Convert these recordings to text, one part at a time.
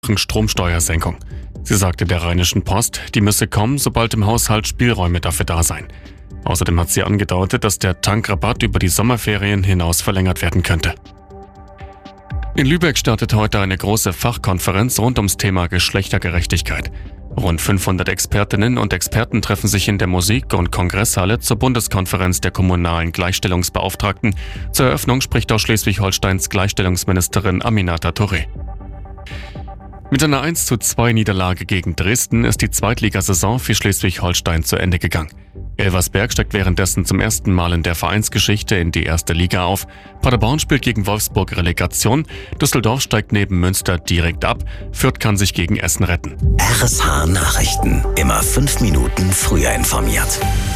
Stromsteuersenkung. Sie sagte der Rheinischen Post, die müsse kommen, sobald im Haushalt Spielräume dafür da seien. Außerdem hat sie angedeutet, dass der Tankrabatt über die Sommerferien hinaus verlängert werden könnte. In Lübeck startet heute eine große Fachkonferenz rund ums Thema Geschlechtergerechtigkeit. Rund 500 Expertinnen und Experten treffen sich in der Musik- und Kongresshalle zur Bundeskonferenz der kommunalen Gleichstellungsbeauftragten. Zur Eröffnung spricht auch Schleswig-Holsteins Gleichstellungsministerin Aminata Touré. Mit einer 1:2 Niederlage gegen Dresden ist die Zweitligasaison für Schleswig-Holstein zu Ende gegangen. Elversberg steigt währenddessen zum ersten Mal in der Vereinsgeschichte in die erste Liga auf. Paderborn spielt gegen Wolfsburg Relegation. Düsseldorf steigt neben Münster direkt ab. Fürth kann sich gegen Essen retten. RSH Nachrichten. Immer 5 Minuten früher informiert.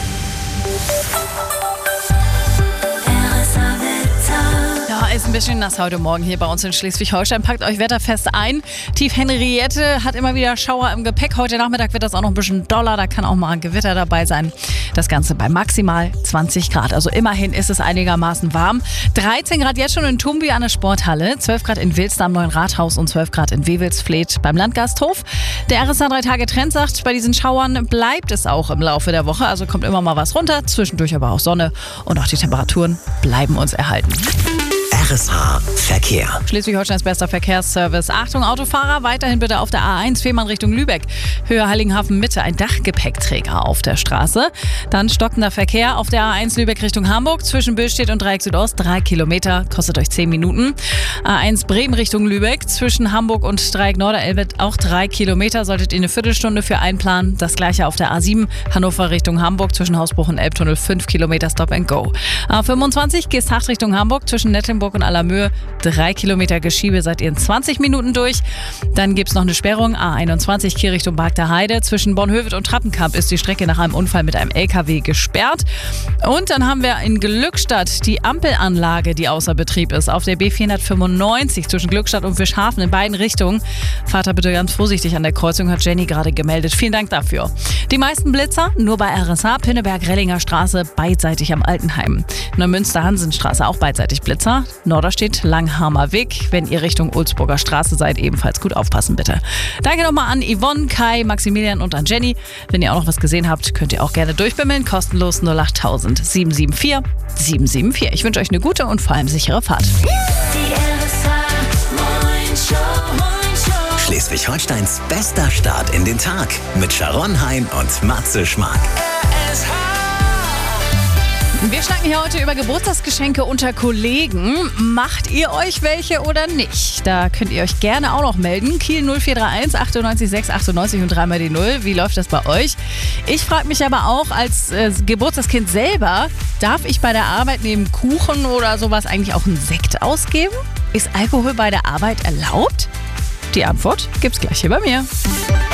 Ist ein bisschen nass heute Morgen hier bei uns in Schleswig-Holstein. Packt euch wetterfest ein. Tief Henriette hat immer wieder Schauer im Gepäck. Heute Nachmittag wird das auch noch ein bisschen doller. Da kann auch mal ein Gewitter dabei sein. Das Ganze bei maximal 20 Grad. Also immerhin ist es einigermaßen warm. 13 Grad jetzt schon in Tumbi an der Sporthalle. 12 Grad in Wilster am Neuen Rathaus und 12 Grad in Wewelsfleth beim Landgasthof. Der RSH 3-Tage-Trend sagt, bei diesen Schauern bleibt es auch im Laufe der Woche. Also kommt immer mal was runter. Zwischendurch aber auch Sonne. Und auch die Temperaturen bleiben uns erhalten. RSH Verkehr. Schleswig-Holsteins bester Verkehrsservice. Achtung Autofahrer, weiterhin bitte auf der A1 Fehmarn Richtung Lübeck. Höhe Heiligenhafen Mitte, ein Dachgepäckträger auf der Straße. Dann stockender Verkehr auf der A1 Lübeck Richtung Hamburg. Zwischen Böstedt und Dreieck Südost 3 Kilometer, kostet euch 10 Minuten. A1 Bremen Richtung Lübeck. Zwischen Hamburg und Dreieck Norderelbe auch 3 Kilometer, solltet ihr eine Viertelstunde für einplanen. Das gleiche auf der A7 Hannover Richtung Hamburg. Zwischen Hausbruch und Elbtunnel 5 Kilometer Stop and Go. A25 Geesthacht Richtung Hamburg. Zwischen Nettelnburg und Allermöhe 3 Kilometer Geschiebe, seid ihr in 20 Minuten durch. Dann gibt es noch eine Sperrung, A21 Kiel Richtung Barg der Heide. Zwischen Bornhöved und Trappenkamp ist die Strecke nach einem Unfall mit einem LKW gesperrt. Und dann haben wir in Glückstadt die Ampelanlage, die außer Betrieb ist. Auf der B495 zwischen Glückstadt und Fischhafen in beiden Richtungen. Fahrt da bitte ganz vorsichtig an der Kreuzung, hat Jenny gerade gemeldet. Vielen Dank dafür. Die meisten Blitzer nur bei RSH, Pinneberg-Rellinger Straße, beidseitig am Altenheim. Neumünster-Hansenstraße auch beidseitig Blitzer. Norderstedt, Langhamer Weg. Wenn ihr Richtung Ulzburger Straße seid, ebenfalls gut aufpassen, bitte. Danke nochmal an Yvonne, Kai, Maximilian und an Jenny. Wenn ihr auch noch was gesehen habt, könnt ihr auch gerne durchbimmeln. Kostenlos 08000 774 774. Ich wünsche euch eine gute und vor allem sichere Fahrt. Schleswig-Holsteins bester Start in den Tag mit Sharon Hein und Matze Schmark. Wir schnacken hier heute über Geburtstagsgeschenke unter Kollegen. Macht ihr euch welche oder nicht? Da könnt ihr euch gerne auch noch melden. Kiel 0431 98 6 98 und 3 mal die 0. Wie läuft das bei euch? Ich frage mich aber auch als Geburtstagskind selber, darf ich bei der Arbeit neben Kuchen oder sowas eigentlich auch einen Sekt ausgeben? Ist Alkohol bei der Arbeit erlaubt? Die Antwort gibt's gleich hier bei mir.